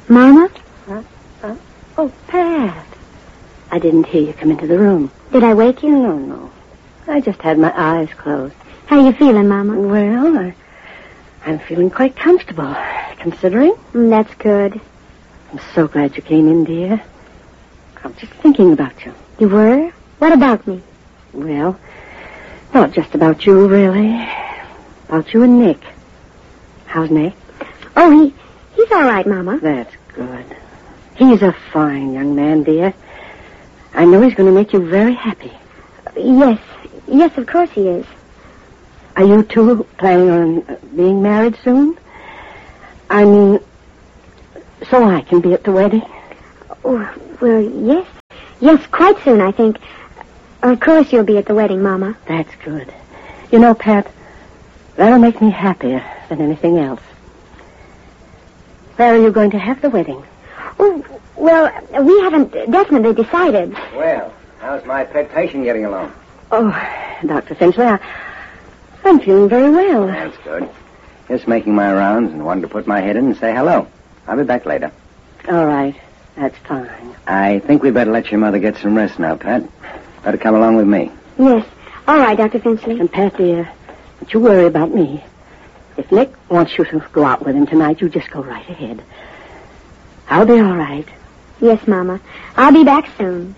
Mama? Oh, Pat. I didn't hear you come into the room. Did I wake you? No. I just had my eyes closed. How you feeling, Mama? Well, I'm feeling quite comfortable, considering. That's good. I'm so glad you came in, dear. I'm just thinking about you. You were? What about me? Well, not just about you, really. About you and Nick. How's Nick? Oh, he's all right, Mama. That's good. He's a fine young man, dear. I know he's going to make you very happy. Yes, of course he is. Are you two planning on being married soon? I mean, so I can be at the wedding? Oh, well, yes. Yes, quite soon, I think. Of course you'll be at the wedding, Mama. That's good. You know, Pat, that'll make me happier than anything else. Where are you going to have the wedding? Oh, well, we haven't definitely decided. Well, how's my pet patient getting along? Oh, Dr. Finchley, I'm feeling very well. That's good. Just making my rounds and wanted to put my head in and say hello. I'll be back later. All right. That's fine. I think we better let your mother get some rest now, Pat. Better come along with me. Yes. All right, Dr. Finchley. And, Pat, dear, don't you worry about me. If Nick wants you to go out with him tonight, you just go right ahead. I'll be all right. Yes, Mama. I'll be back soon.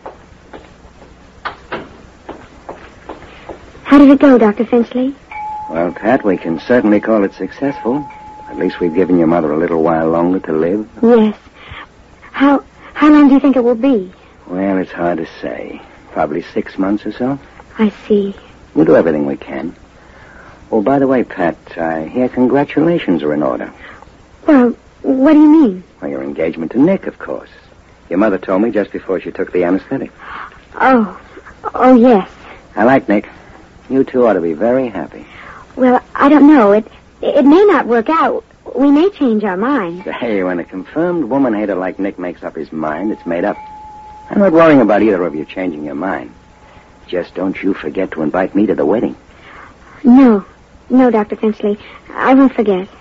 How did it go, Dr. Finchley? Well, Pat, we can certainly call it successful. At least we've given your mother a little while longer to live. Yes. How long do you think it will be? Well, it's hard to say. Probably 6 months or so. I see. We'll do everything we can. Oh, by the way, Pat, I hear congratulations are in order. Well, what do you mean? Well, your engagement to Nick, of course. Your mother told me just before she took the anesthetic. Oh, yes. I like Nick. You two ought to be very happy. Well, I don't know. It may not work out. We may change our minds. Hey, when a confirmed woman hater like Nick makes up his mind, it's made up. I'm not worrying about either of you changing your mind. Just don't you forget to invite me to the wedding. No, Dr. Finchley. I won't forget.